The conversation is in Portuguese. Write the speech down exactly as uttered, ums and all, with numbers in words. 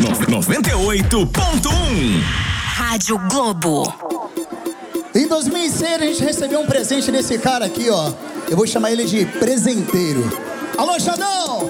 noventa e oito ponto um. Rádio Globo. Em dois mil e seis a gente recebeu um presente desse cara aqui, ó. Eu vou chamar ele de presenteiro. Alô, Xandão!